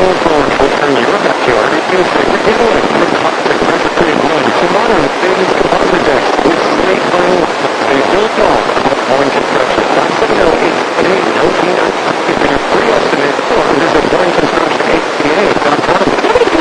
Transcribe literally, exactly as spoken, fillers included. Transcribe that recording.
influence within your backyard. It gives the, it, it, it's pretty good. It's a modern